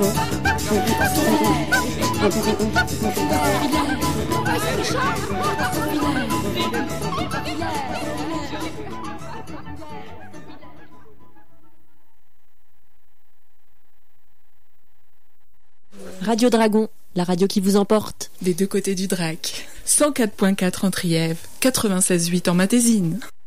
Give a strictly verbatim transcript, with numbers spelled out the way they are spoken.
Radio Dragon, la radio qui vous emporte. Des deux côtés du Drac. cent quatre virgule quatre en Trièves, quatre-vingt-seize virgule huit en Matésine.